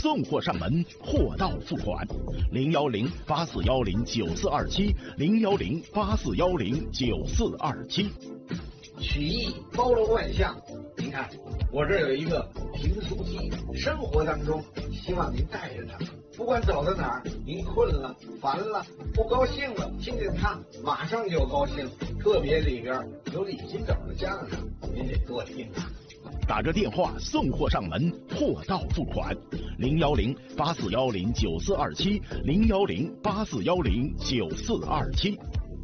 送货上门，货到付款。01084109427，01084109427。 曲艺包罗万象，您看我这儿有一个评书机，生活当中希望您带着它，不管走到哪儿，您困了、烦了、不高兴了，听见它马上就高兴。特别里边有李金斗的相声，您得多听啊。 打着电话送货上门，货到付款。01084109427，01084109427。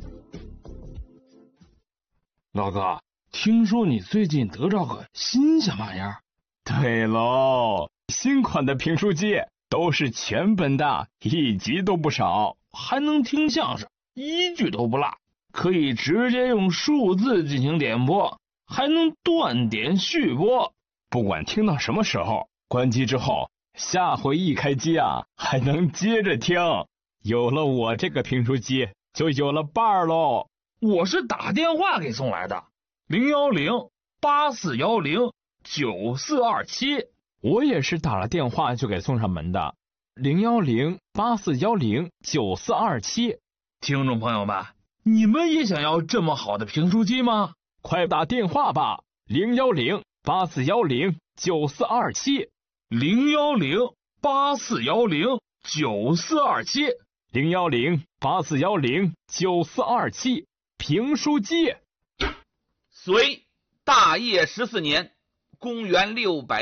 老哥，听说你最近得着个新鲜玩意儿？ 对喽，新款的评书机都是全本的，一集都不少， 还能听相声，一句都不落，可以直接用数字进行点播，还能断点续播， 不管听到什么时候，关机之后，下回一开机啊，还能接着听。有了我这个评书机，就有了伴儿喽。 我是打电话给送来的，01084109427。 我也是打了电话就给送上门的，01084109427。 听众朋友们，你们也想要这么好的评书机吗？ 快打电话吧，01084109427，01084109427，评书机。 隋大业14年，公元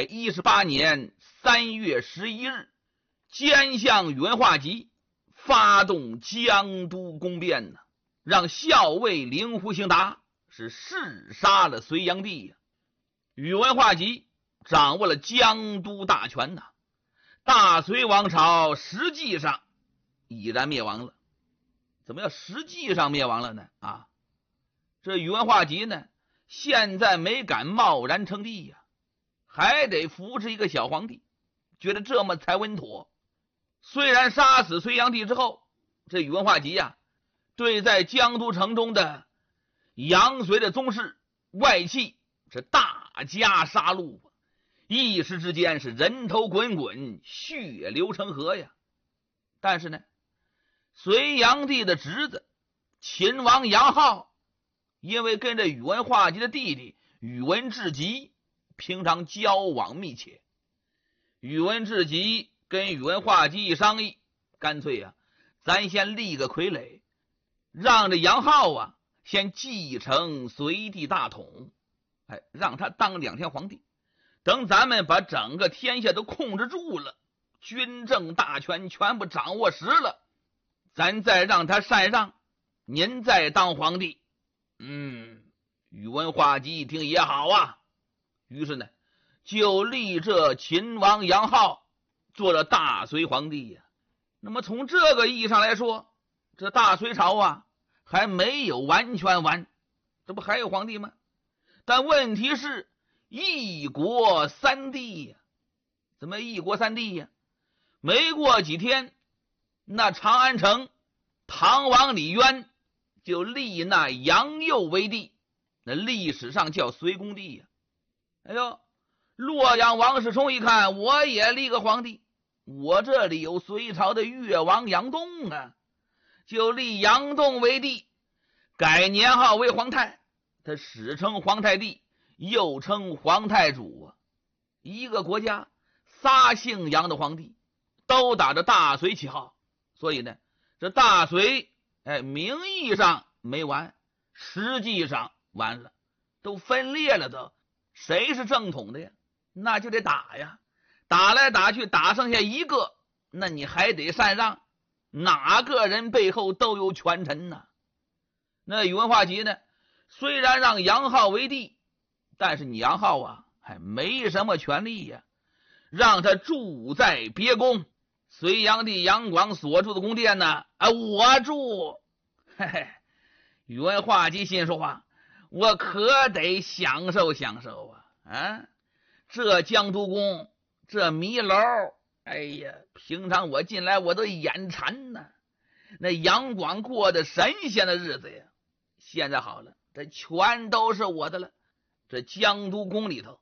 618年3月11日，奸相宇文化及发动江都攻变呢，让校尉令狐兴达是弑杀了隋炀帝呀。宇文化及掌握了江都大权呐，大隋王朝实际上已然灭亡了。怎么要实际上灭亡了呢？这宇文化及呢，现在没敢贸然称帝呀，还得扶持一个小皇帝，觉得这么才稳妥。虽然杀死隋炀帝之后，这宇文化及呀，对在江都城中的杨隋的宗室外戚是大加杀戮，一时之间是人头滚滚，血流成河呀。但是呢，隋炀帝的侄子秦王杨浩，因为跟着宇文化及的弟弟宇文智及平常交往密切，宇文智及跟宇文化及一商议，干脆咱先立个傀儡，让这杨浩先继承隋帝大统，让他当2天皇帝。等咱们把整个天下都控制住了，军政大权全部掌握实了，咱再让他禅让，您再当皇帝。宇文化及一听也好啊，于是呢，就立这秦王杨浩做了大隋皇帝呀。那么从这个意义上来说，这大隋朝还没有完全完，这不还有皇帝吗？但问题是一国三帝呀。怎么一国三帝呀？没过几天，那长安城唐王李渊就立那杨佑为帝，那历史上叫隋恭帝呀。洛阳王世充一看，我也立个皇帝，我这里有隋朝的越王杨栋就立杨栋为帝，改年号为皇太，他史称皇太帝，又称皇太主一个国家仨姓杨的皇帝都打着大隋旗号，所以呢，这大隋名义上没完，实际上完了，都分裂了都。谁是正统的呀？那就得打呀，打来打去，打剩下一个，那你还得禅让，哪个人背后都有权臣呢？那宇文化及呢，虽然让杨浩为帝，但是你杨浩还没什么权利呀，让他住在别宫，隋炀帝杨广所住的宫殿呢，我住。宇文化及心说我可得享受享受这江都宫这迷楼，平常我进来我都眼馋呢。那杨广过的神仙的日子呀，现在好了，这全都是我的了。这江都宫里头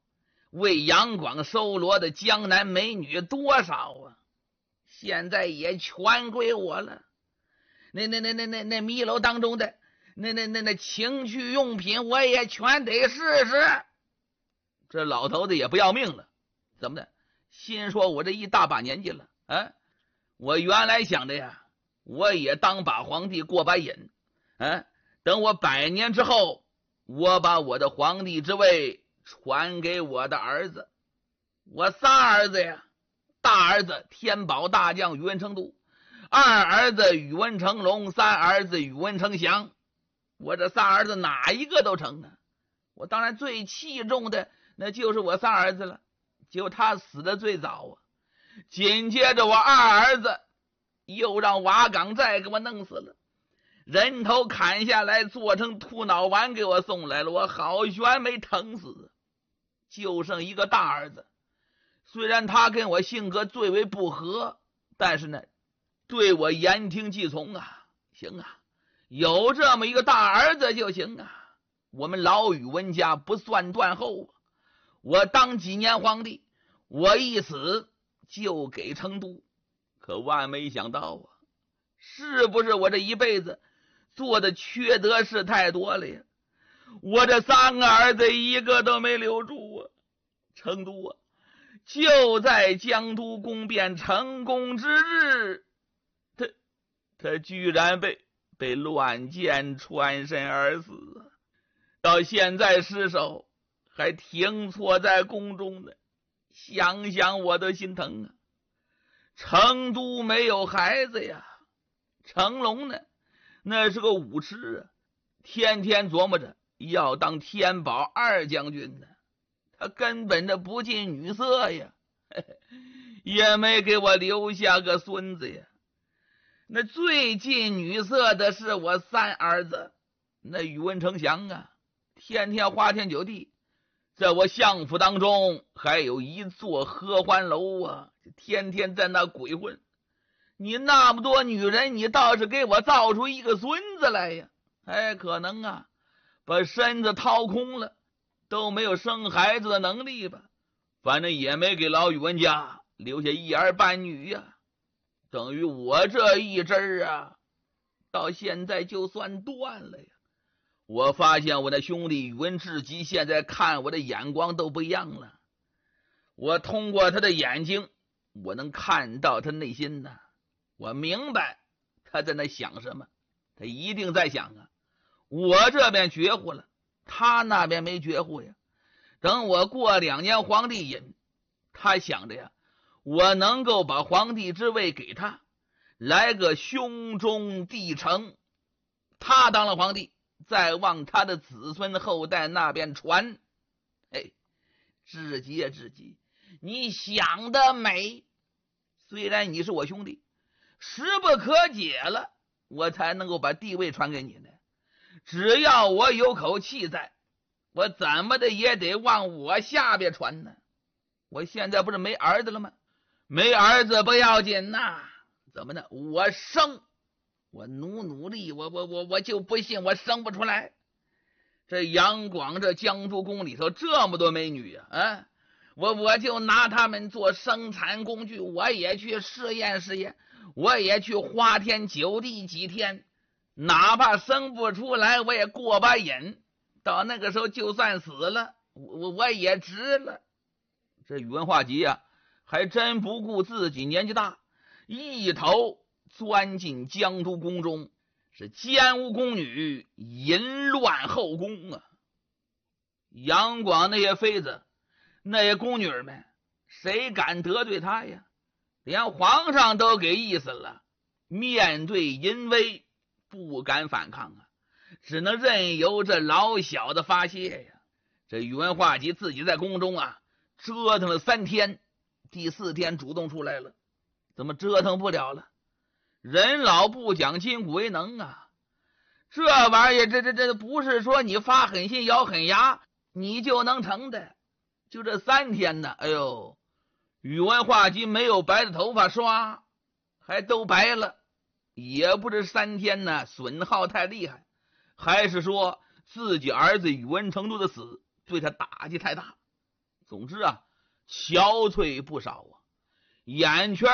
为杨广收罗的江南美女多少啊，现在也全归我了。那迷楼当中的那情趣用品我也全得试试。这老头子也不要命了，怎么的？心说我这一大把年纪了啊，我原来想的呀，我也当把皇帝过把瘾啊，等我100年之后，我把我的皇帝之位传给我的儿子。我仨儿子呀，大儿子天宝大将宇文成都，二儿子宇文成龙，三儿子宇文成祥。我这仨儿子哪一个都成啊。我当然最器重的那就是我仨儿子了，就他死的最早啊。紧接着我二儿子又让瓦岗寨给我弄死了，人头砍下来做成兔脑丸给我送来了，我好悬没疼死。就剩一个大儿子，虽然他跟我性格最为不合，但是呢对我言听计从啊。行啊，有这么一个大儿子就行啊。我们老宇文家不算断后啊。我当几年皇帝，我一死就给成都。可万没想到啊，是不是我这一辈子做的缺德事太多了呀？我这3个儿子一个都没留住啊。成都啊，就在江都宫变成功之日，他居然被乱箭穿身而死啊！到现在尸首还停错在宫中呢，想想我都心疼啊。成都没有孩子呀，成龙呢，那是个武痴啊，天天琢磨着要当天宝2将军呢，他根本的不近女色呀，也没给我留下个孙子呀。那最近女色的是我3儿子，那宇文成祥啊，天天花天酒地，在我相府当中还有一座合欢楼啊，天天在那鬼混。你那么多女人，你倒是给我造出一个孙子来呀？可能啊，把身子掏空了，都没有生孩子的能力吧。反正也没给老宇文家留下一儿半女呀。等于我这一支啊，到现在就算断了呀。我发现我的兄弟宇文志基现在看我的眼光都不一样了。我通过他的眼睛，我能看到他内心呢。我明白他在那想什么，他一定在想啊，我这边绝户了，他那边没绝户呀。等我过2年皇帝瘾，他想着呀，我能够把皇帝之位给他，来个兄终弟诚，他当了皇帝，再往他的子孙后代那边传。志基呀，志基，你想得美。虽然你是我兄弟，时不可解了，我才能够把地位传给你呢。只要我有口气在，我怎么的也得往我下边传呢。我现在不是没儿子了吗？没儿子不要紧呐，怎么呢？我生，我努力，我就不信我生不出来。这杨广这江都宫里头这么多美女呀，我就拿他们做生产工具，我也去试验试验，我也去花天酒地几天，哪怕生不出来我也过把瘾，到那个时候就算死了我也值了。这宇文化及啊，还真不顾自己年纪大，一头钻进江都宫中，是奸污宫女，淫乱后宫啊。杨广那些妃子，那些宫女们，谁敢得罪他呀？连皇上都给意思了，面对淫威不敢反抗啊，只能任由这老小的发泄呀。这宇文化及自己在宫中啊折腾了3天，第4天主动出来了，怎么折腾不了了？人老不讲筋骨为能啊，这玩意儿这不是说你发狠心咬狠牙你就能成的。就这3天呢，哎呦，宇文化及没有白的头发刷，还都白了。也不是3天呢损耗太厉害，还是说自己儿子宇文成都的死对他打击太大。 总之啊，憔悴不少啊。眼圈